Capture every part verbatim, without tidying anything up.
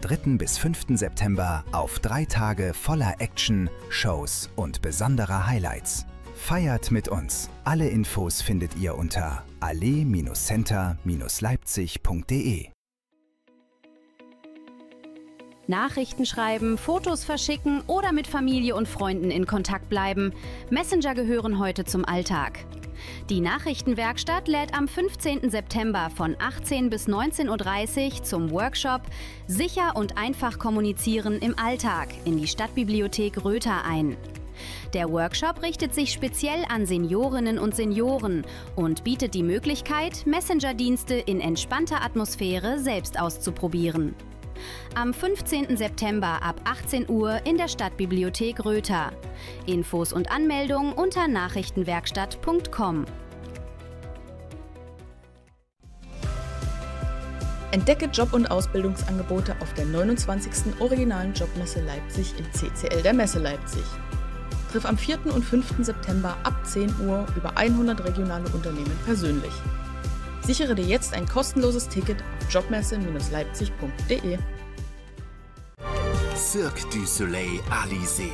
dritten bis fünften September auf drei Tage voller Action, Shows und besonderer Highlights. Feiert mit uns. Alle Infos findet ihr unter allee Center Leipzig punkt de. Nachrichten schreiben, Fotos verschicken oder mit Familie und Freunden in Kontakt bleiben. Messenger gehören heute zum Alltag. Die Nachrichtenwerkstatt lädt am fünfzehnten September von achtzehn bis neunzehn Uhr dreißig zum Workshop Sicher und einfach kommunizieren im Alltag in die Stadtbibliothek Röther ein. Der Workshop richtet sich speziell an Seniorinnen und Senioren und bietet die Möglichkeit, Messenger-Dienste in entspannter Atmosphäre selbst auszuprobieren. Am fünfzehnten September ab achtzehn Uhr in der Stadtbibliothek Röther. Infos und Anmeldung unter nachrichtenwerkstatt punkt com. Entdecke Job- und Ausbildungsangebote auf der neunundzwanzigsten Originalen Jobmesse Leipzig im C C L der Messe Leipzig. Triff am vierten und fünften September ab zehn Uhr über hundert regionale Unternehmen persönlich. Sichere dir jetzt ein kostenloses Ticket auf jobmesse Leipzig punkt de. Cirque du Soleil Alizé.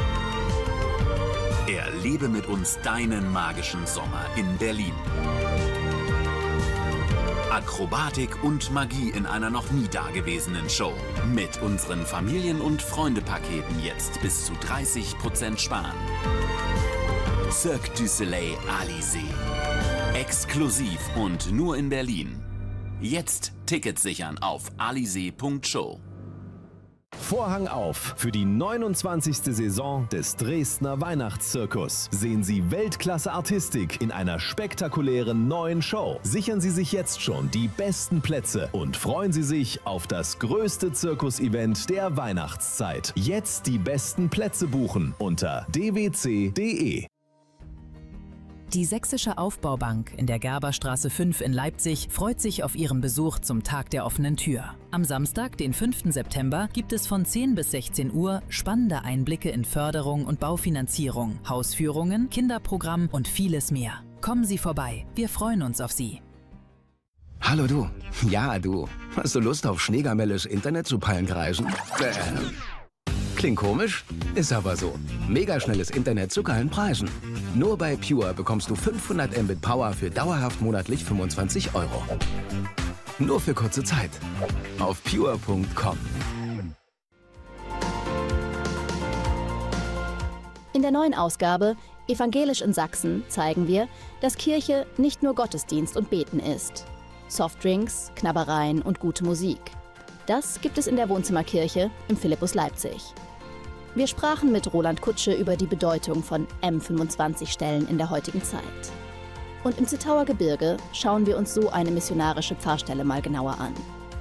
Erlebe mit uns deinen magischen Sommer in Berlin. Akrobatik und Magie in einer noch nie dagewesenen Show. Mit unseren Familien- und Freunde-Paketen jetzt bis zu dreißig Prozent sparen. Cirque du Soleil Alizé. Exklusiv und nur in Berlin. Jetzt Tickets sichern auf alizé punkt show. Vorhang auf für die neunundzwanzigste Saison des Dresdner Weihnachtszirkus. Sehen Sie Weltklasse-Artistik in einer spektakulären neuen Show. Sichern Sie sich jetzt schon die besten Plätze und freuen Sie sich auf das größte Zirkus-Event der Weihnachtszeit. Jetzt die besten Plätze buchen unter d w c punkt de. Die Sächsische Aufbaubank in der Gerberstraße fünf in Leipzig freut sich auf Ihren Besuch zum Tag der offenen Tür. Am Samstag, den fünften September, gibt es von zehn bis sechzehn Uhr spannende Einblicke in Förderung und Baufinanzierung, Hausführungen, Kinderprogramm und vieles mehr. Kommen Sie vorbei, wir freuen uns auf Sie. Hallo du. Ja, du. Hast du Lust auf schneegamelles Internet zu Pallenkreisen? Äh. Klingt komisch, ist aber so. Mega schnelles Internet zu geilen Preisen. Nur bei Pure bekommst du fünfhundert Mbit Power für dauerhaft monatlich fünfundzwanzig Euro. Nur für kurze Zeit. Auf pure punkt com. In der neuen Ausgabe Evangelisch in Sachsen zeigen wir, dass Kirche nicht nur Gottesdienst und Beten ist. Softdrinks, Knabbereien und gute Musik. Das gibt es in der Wohnzimmerkirche im Philippus Leipzig. Wir sprachen mit Roland Kutsche über die Bedeutung von M fünfundzwanzig-Stellen in der heutigen Zeit. Und im Zittauer Gebirge schauen wir uns so eine missionarische Pfarrstelle mal genauer an.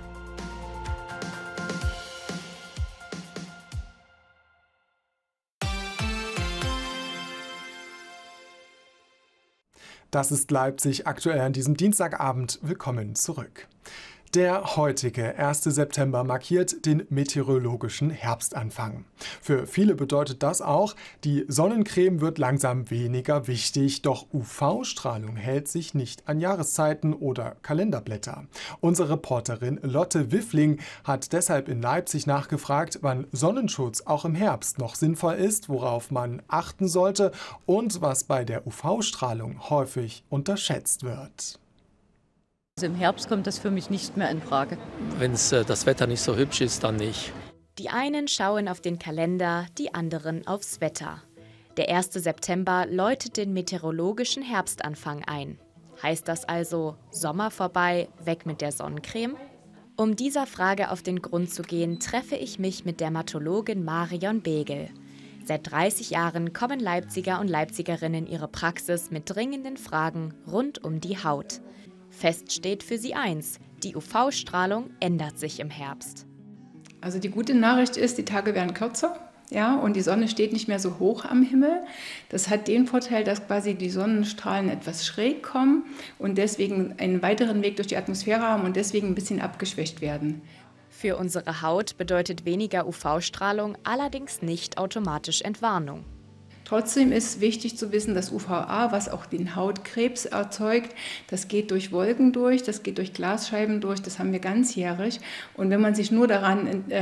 Das ist Leipzig aktuell an diesem Dienstagabend. Willkommen zurück. Der heutige erste September markiert den meteorologischen Herbstanfang. Für viele bedeutet das auch, die Sonnencreme wird langsam weniger wichtig, doch U V-Strahlung hält sich nicht an Jahreszeiten oder Kalenderblätter. Unsere Reporterin Lotte Wiffling hat deshalb in Leipzig nachgefragt, wann Sonnenschutz auch im Herbst noch sinnvoll ist, worauf man achten sollte und was bei der U V-Strahlung häufig unterschätzt wird. Also im Herbst kommt das für mich nicht mehr in Frage. Wenn äh, das Wetter nicht so hübsch ist, dann nicht. Die einen schauen auf den Kalender, die anderen aufs Wetter. Der erste September läutet den meteorologischen Herbstanfang ein. Heißt das also Sommer vorbei, weg mit der Sonnencreme? Um dieser Frage auf den Grund zu gehen, treffe ich mich mit Dermatologin Marion Begel. Seit dreißig Jahren kommen Leipziger und Leipzigerinnen in ihre Praxis mit dringenden Fragen rund um die Haut. Fest steht für sie eins: Die U V-Strahlung ändert sich im Herbst. Also die gute Nachricht ist, die Tage werden kürzer, ja, und die Sonne steht nicht mehr so hoch am Himmel. Das hat den Vorteil, dass quasi die Sonnenstrahlen etwas schräg kommen und deswegen einen weiteren Weg durch die Atmosphäre haben und deswegen ein bisschen abgeschwächt werden. Für unsere Haut bedeutet weniger U V-Strahlung allerdings nicht automatisch Entwarnung. Trotzdem ist wichtig zu wissen, dass U V A, was auch den Hautkrebs erzeugt, das geht durch Wolken durch, das geht durch Glasscheiben durch, das haben wir ganzjährig. Und wenn man sich nur daran äh,